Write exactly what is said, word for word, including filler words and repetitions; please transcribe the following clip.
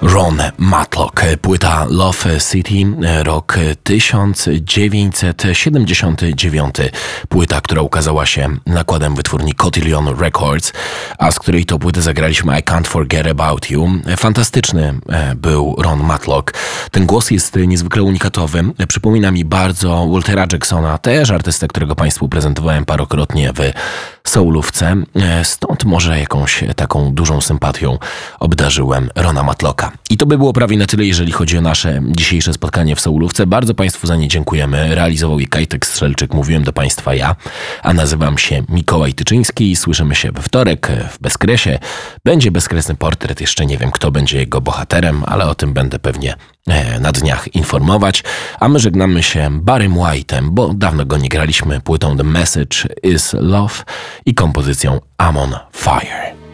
Ron Matlock, płyta Love City, rok tysiąc dziewięćset siedemdziesiąty dziewiąty, płyta, która ukazała się nakładem wytwórni Cotillion Records, a z której to płyty zagraliśmy I Can't Forget About You. Fantastyczny był Ron Matlock. Ten głos jest niezwykle unikatowy. Przypomina mi bardzo Waltera Jacksona, też artystę, którego Państwu prezentowałem parokrotnie w soulówce. Stąd może jakąś taką dużą sympatią obdarzyłem Rona Matlocka. I to by było prawie na tyle, jeżeli chodzi o nasze dzisiejsze spotkanie w soulówce. Bardzo Państwu za nie dziękujemy. Realizował je Kajtek Strzelczyk, mówiłem do Państwa ja, a nazywam się Mikołaj Tyczyński i słyszymy się we wtorek w Bezkresie. Będzie bezkresny portret, jeszcze nie wiem, kto będzie jego bohaterem, ale o tym będę pewnie na dniach informować. A my żegnamy się Barrym White'em, bo dawno go nie graliśmy, płytą The Message is Love i kompozycją I'm on Fire.